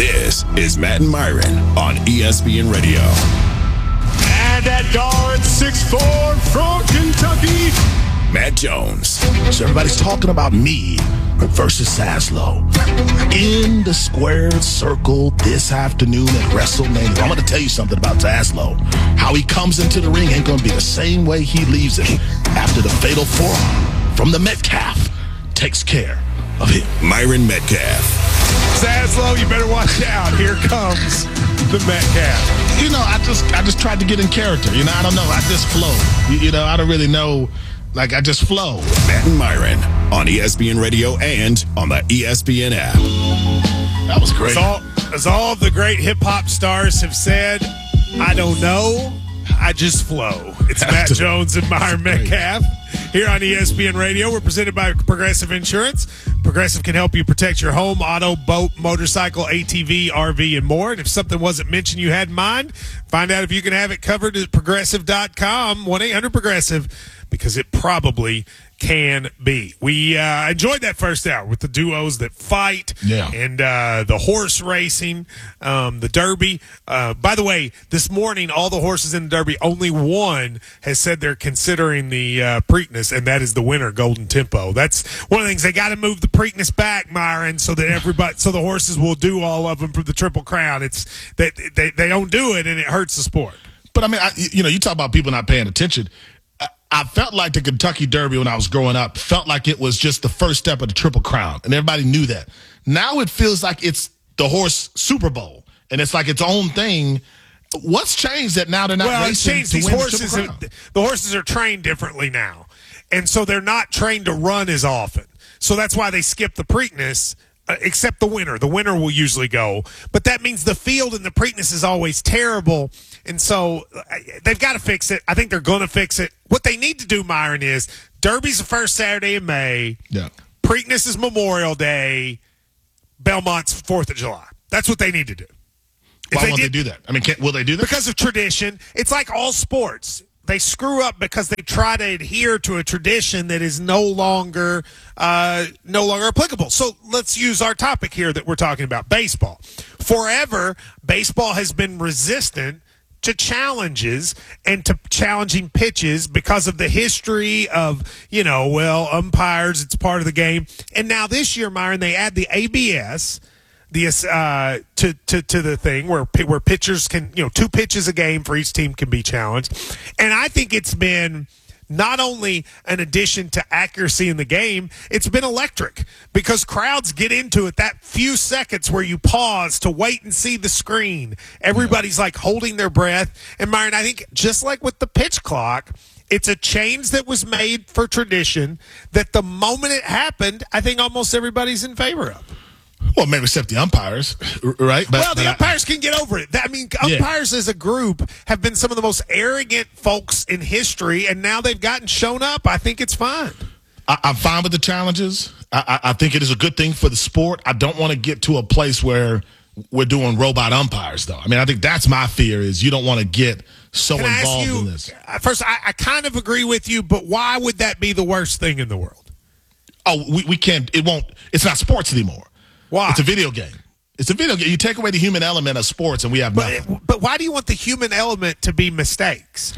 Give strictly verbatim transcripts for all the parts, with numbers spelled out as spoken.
This is Matt and Myron on E S P N Radio. And at guard, six foot four from Kentucky, Matt Jones. So everybody's talking about me versus Zaslow. In the squared circle this afternoon at WrestleMania. I'm going to tell you something about Zaslow. How he comes into the ring ain't going to be the same way he leaves it after the fatal forearm from the Metcalf takes care of him. Myron Metcalf. Zaslow, you better watch out. Here comes the Metcalf. You know, I just I just tried to get in character. You know, I don't know. I just flow. You, you know, I don't really know. Like, I just flow. Matt and Myron on E S P N Radio and on the E S P N app. That was great. As all, as all of the great hip-hop stars have said, I don't know, I just flow. It's Matt Jones and Myron Metcalf here on E S P N Radio. We're presented by Progressive Insurance. Progressive can help you protect your home, auto, boat, motorcycle, A T V, R V, and more. And if something wasn't mentioned you had in mind, find out if you can have it covered at progressive dot com, one eight hundred progressive, because it probably can be. We uh, enjoyed that first hour with the duos that fight yeah. and uh, the horse racing, um, the Derby. Uh, by the way, this morning, all the horses in the Derby, only one has said they're considering the uh, Preakness, and that is the winner, Golden Tempo. That's one of the things. They got to move the Preakness back, Myron, so that everybody, so the horses will do all of them for the Triple Crown. It's that they, they, they don't do it, and it hurts the sport. But, I mean, I, you know, you talk about people not paying attention. I felt like the Kentucky Derby when I was growing up felt like it was just the first step of the Triple Crown, and everybody knew that. Now it feels like it's the horse Super Bowl, and it's like its own thing. What's changed that now they're not well, racing changed. to These win horses, the Triple Crown? are, the horses are trained differently now, and so they're not trained to run as often. So that's why they skip the Preakness. Uh, except the winner. The winner will usually go. But that means the field in the Preakness is always terrible. And so uh, they've got to fix it. I think they're going to fix it. What they need to do, Myron, is Derby's the first Saturday in May. Yeah. Preakness is Memorial Day. Belmont's fourth of July. That's what they need to do. If Why they won't did, they do that? I mean, can't, will they do that? Because of tradition. It's like all sports. They screw up because they try to adhere to a tradition that is no longer uh, no longer applicable. So let's use our topic here that we're talking about, baseball. Forever, baseball has been resistant to challenges and to challenging pitches because of the history of, you know, well, umpires, it's part of the game. And now this year, Myron, they add the A B S – The uh to, to to the thing where where pitchers can, you know, two pitches a game for each team can be challenged, and I think it's been not only an addition to accuracy in the game, it's been electric because crowds get into it that few seconds where you pause to wait and see the screen. Everybody's like holding their breath, and Myron, I think just like with the pitch clock, it's a change that was made for tradition that the moment it happened, I think almost everybody's in favor of. Well, maybe except the umpires, right? But, well, the but umpires I, can get over it. I mean, umpires yeah. as a group have been some of the most arrogant folks in history, and now they've gotten shown up. I think it's fine. I, I'm fine with the challenges. I, I, I think it is a good thing for the sport. I don't want to get to a place where we're doing robot umpires, though. I mean, I think that's my fear is you don't want to get so Can involved I ask you, in this. First, I, I kind of agree with you, but why would that be the worst thing in the world? Oh, we, we can't. It won't. It's not sports anymore. Why? It's a video game. It's a video game. You take away the human element of sports, and we have nothing. But, but why do you want the human element to be mistakes?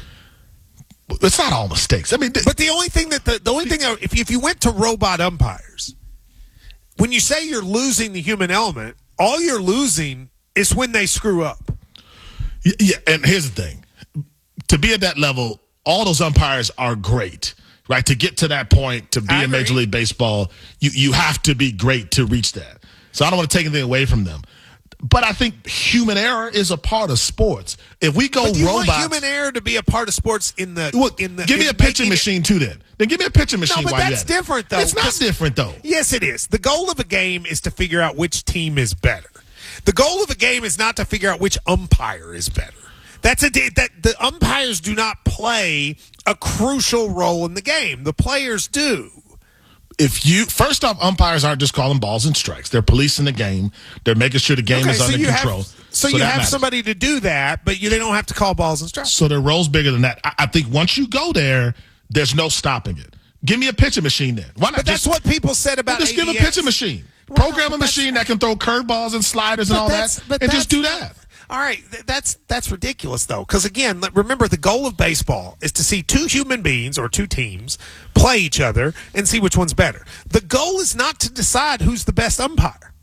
It's not all mistakes. I mean, th- but the only thing that the, the only thing if if you went to robot umpires, when you say you're losing the human element, all you're losing is when they screw up. Yeah, and here's the thing: to be at that level, all those umpires are great. Right, to get to that point, to be in Major League Baseball, you, you have to be great to reach that. So I don't want to take anything away from them. But I think human error is a part of sports. If we go but do you robots, want human error to be a part of sports in the well, in the give me a pitching machine too. Then, then give me a pitching machine. No, but while that's you're different though. It's not different though. Yes, it is. The goal of a game is to figure out which team is better. The goal of a game is not to figure out which umpire is better. That's a that the umpires do not play a crucial role in the game. The players do. If you first off, umpires aren't just calling balls and strikes. They're policing the game. They're making sure the game okay, is so under you control. Have, so, so you have matters. somebody to do that, but you they don't have to call balls and strikes. So their role's bigger than that. I, I think once you go there, there's no stopping it. Give me a pitching machine then. Why not? But that's just, what people said about just A B S. give a pitching machine. Program well, a machine that can throw curveballs and sliders and all that, and just do that. All right, th- that's that's ridiculous though, because again, remember the goal of baseball is to see two human beings or two teams play each other and see which one's better. The goal is not to decide who's the best umpire.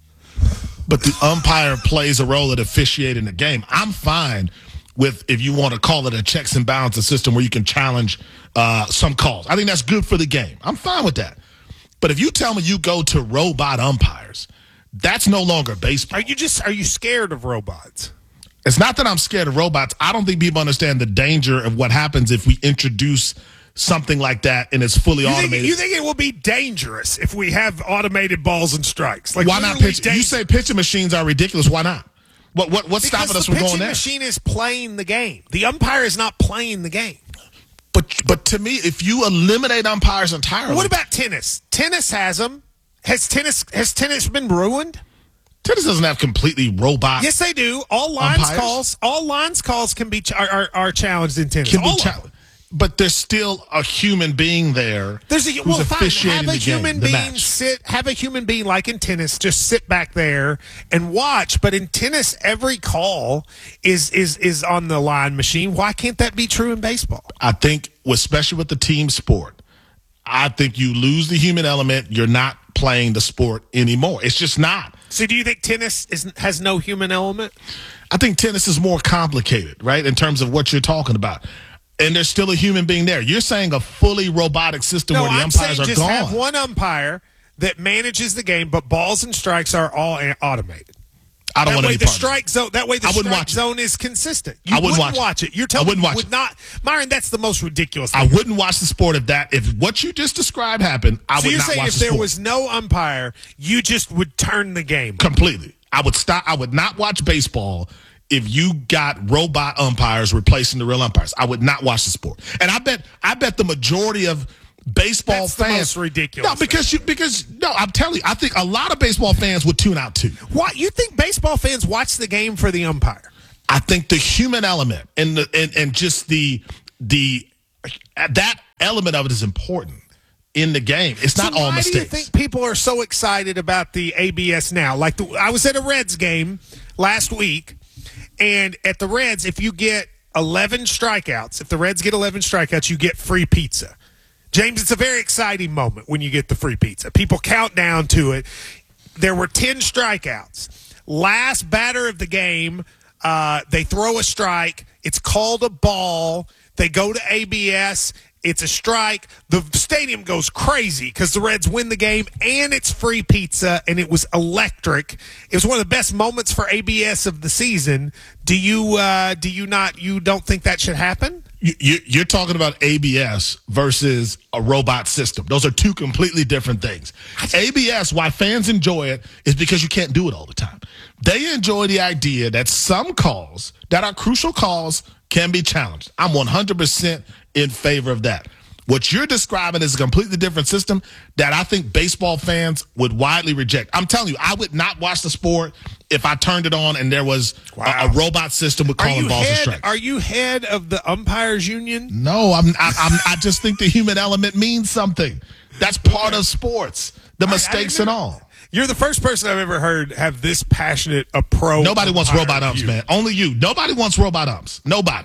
But the umpire plays a role at officiating the game. I'm fine with, if you want to call it a checks and balances system where you can challenge uh, some calls. I think that's good for the game. I'm fine with that. But if you tell me you go to robot umpires, that's no longer baseball. Are you just are you scared of robots? It's not that I'm scared of robots. I don't think people understand the danger of what happens if we introduce something like that and it's fully you automated. Think, you think it will be dangerous if we have automated balls and strikes? Like, why not pitch? You say pitching machines are ridiculous. Why not? What what what's because stopping us the from going there? The pitching machine is playing the game. The umpire is not playing the game. But but to me, if you eliminate umpires entirely, what about tennis? Tennis has them. Has tennis has tennis been ruined? Tennis doesn't have completely robot. Yes, they do. All lines umpires? calls, all lines calls can be ch- are, are are challenged in tennis. Can all be cha- but there's still a human being there. There's a who's well, fine. officiating Have a the game, human the being match. sit. Have a human being like in tennis, just sit back there and watch. But in tennis, every call is is is on the line machine. Why can't that be true in baseball? I think, especially with the team sport, I think you lose the human element. You're not playing the sport anymore. It's just not. So do you think tennis is, has no human element? I think tennis is more complicated, right, in terms of what you're talking about. And there's still a human being there. You're saying a fully robotic system no, where the I'm umpires saying are just gone. have one umpire that manages the game, but balls and strikes are all automated. I don't that want way any the part strike zone. That way the I wouldn't strike watch it. zone is consistent. You I wouldn't wouldn't watch watch it. it. You're I telling wouldn't me watch you would it. not, Myron. That's the most ridiculous thing. I wouldn't watch the sport if that. If what you just described happened, I so would you're not saying watch if the there sport. was no umpire, you just would turn the game Completely. I would stop. I would not watch baseball if you got robot umpires replacing the real umpires. I would not watch the sport. And I bet. I bet the majority of baseball That's the fans most ridiculous No, because you because no. I'm telling you, I think a lot of baseball fans would tune out too. Why you think baseball fans watch the game for the umpire? I think the human element and the and, and just the the that element of it is important in the game. It's not so all why mistakes. do you think people are so excited about the A B S now? Like the, I was at a Reds game last week, and at the Reds, if you get eleven strikeouts, if the Reds get eleven strikeouts, you get free pizza. James, it's a very exciting moment when you get the free pizza. People count down to it. There were ten strikeouts. Last batter of the game, uh, they throw a strike. It's called a ball. They go to A B S. It's a strike. The stadium goes crazy because the Reds win the game, and it's free pizza, and it was electric. It was one of the best moments for A B S of the season. Do you uh, do you not you don't think that should happen? You, you, you're talking about A B S versus a robot system. Those are two completely different things. A B S, why fans enjoy it, is because you can't do it all the time. They enjoy the idea that some calls that are crucial calls can be challenged. I'm one hundred percent in favor of that. What you're describing is a completely different system that I think baseball fans would widely reject. I'm telling you, I would not watch the sport if I turned it on and there was Wow. a, a robot system with calling balls head, and strikes. Are you head of the umpires union? No, I'm, I, I'm. I just think the human element means something. That's part of sports. The I- I mistakes didn't and know. all. You're the first person I've ever heard have this passionate a pro. Nobody wants umpire robot umps, view. man. Only you. Nobody wants robot umps. Nobody.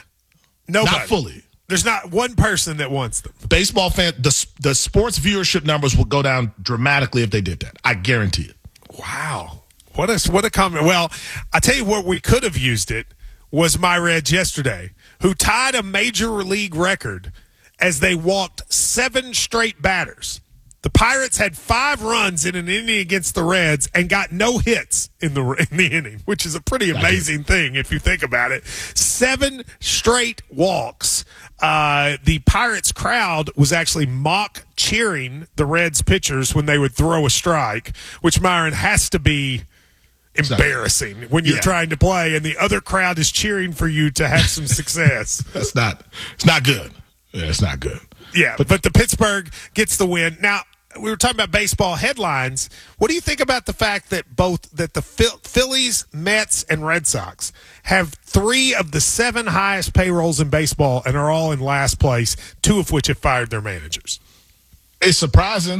Nobody. Not fully. There's not one person that wants them. Baseball fan. The the sports viewership numbers would go down dramatically if they did that. I guarantee it. Wow. What a what a comment. Well, I tell you what, we could have used it was my Reds yesterday, who tied a major league record as they walked seven straight batters. The Pirates had five runs in an inning against the Reds and got no hits in the in the inning, which is a pretty amazing thing if you think about it. Seven straight walks. Uh, the Pirates crowd was actually mock cheering the Reds pitchers when they would throw a strike, which, Myron, has to be embarrassing when you're Yeah. trying to play and the other crowd is cheering for you to have some success. That's not. It's not good. Yeah, it's not good. Yeah, but, but the Pittsburgh gets the win. Now, we were talking about baseball headlines. What do you think about the fact that both that the Phil- Phillies, Mets, and Red Sox have three of the seven highest payrolls in baseball and are all in last place, two of which have fired their managers? It's surprising.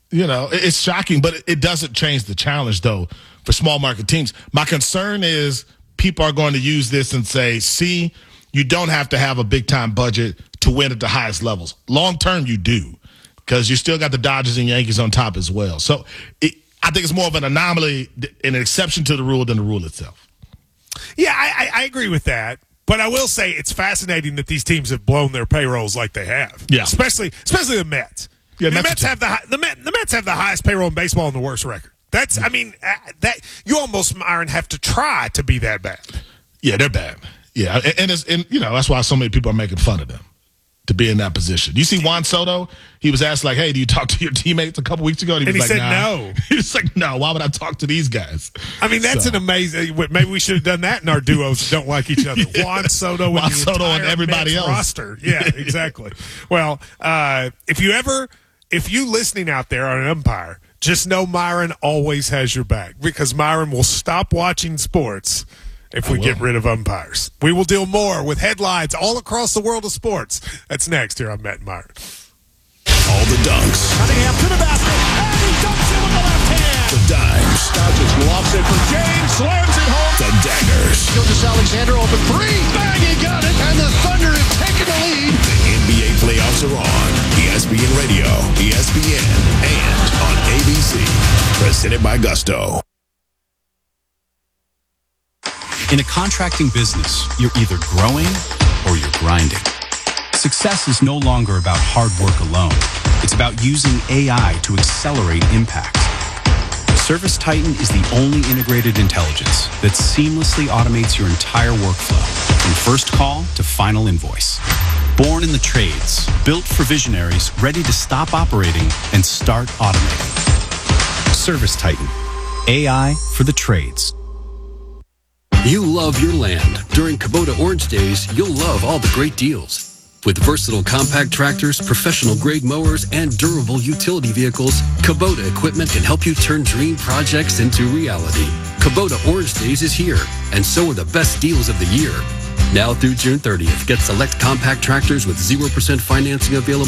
You know, it- it's shocking, but it- it doesn't change the challenge, though, for small market teams. My concern is people are going to use this and say, see, you don't have to have a big-time budget to win at the highest levels. Long-term, you do, because you still got the Dodgers and Yankees on top as well. So it, I think it's more of an anomaly, an exception to the rule than the rule itself. Yeah, I, I, I agree with that. But I will say it's fascinating that these teams have blown their payrolls like they have. Yeah. Especially especially the Mets. Yeah, the Mets Mets have the hi- the, Met, the Mets have the highest payroll in baseball and the worst record. That's I mean uh, that you almost, Myron, have to try to be that bad. Yeah, they're bad. Yeah, and, and, it's, and you know that's why so many people are making fun of them to be in that position. You see Juan Soto, he was asked like, hey, do you talk to your teammates a couple weeks ago? And he And was he like, said nah. no. He was like, no, why would I talk to these guys? I mean, that's So. an amazing. Maybe we should have done that in our duos that don't like each other. Yeah. Juan Soto and Juan the Soto and entire everybody Mets else. roster. Yeah, exactly. Well, uh, if you ever, if you listening out there are an umpire, just know Myron always has your back because Myron will stop watching sports if we get rid of umpires. We will deal more with headlines all across the world of sports. That's next here on Matt and Myron. All the dunks, Cunningham to the basket, and he dunks it with the left hand. the dimes, Doncic lofts it for James, slams it home. the daggers. Gilgeous Alexander open three, bang, he got it, and the Thunder have taken the lead. The N B A playoffs are on. E S P N Radio, E S P N, and on A B C. Presented by Gusto. In a contracting business, you're either growing or you're grinding. Success is no longer about hard work alone. It's about using A I to accelerate impact. Service Titan is the only integrated intelligence that seamlessly automates your entire workflow, from first call to final invoice. Born in the trades, built for visionaries ready to stop operating and start automating. Service Titan, A I for the trades. You love your land. During Kubota Orange Days, you'll love all the great deals. With versatile compact tractors, professional-grade mowers, and durable utility vehicles, Kubota equipment can help you turn dream projects into reality. Kubota Orange Days is here, and so are the best deals of the year. Now through June thirtieth, get select compact tractors with zero percent financing available